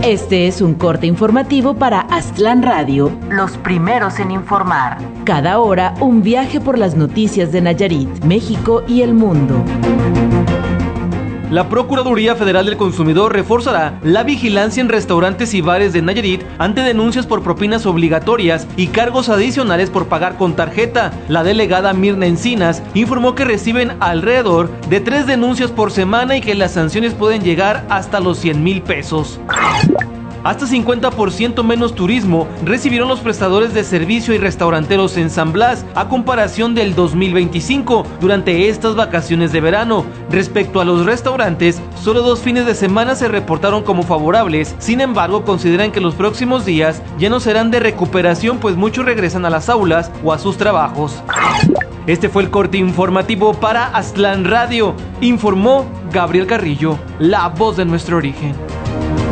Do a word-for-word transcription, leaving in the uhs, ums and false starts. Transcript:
Este es un corte informativo para Aztlán Radio, los primeros en informar. Cada hora, un viaje por las noticias de Nayarit, México y el mundo. La Procuraduría Federal del Consumidor reforzará la vigilancia en restaurantes y bares de Nayarit ante denuncias por propinas obligatorias y cargos adicionales por pagar con tarjeta. La delegada Mirna Encinas informó que reciben alrededor de tres denuncias por semana y que las sanciones pueden llegar hasta los cien mil pesos. Hasta cincuenta por ciento menos turismo recibieron los prestadores de servicio y restauranteros en San Blas a comparación del dos mil veinticinco durante estas vacaciones de verano. Respecto a los restaurantes, solo dos fines de semana se reportaron como favorables. Sin embargo, consideran que los próximos días ya no serán de recuperación, pues muchos regresan a las aulas o a sus trabajos. Este fue el corte informativo para Aztlán Radio. Informó Gabriel Carrillo, la voz de nuestro origen.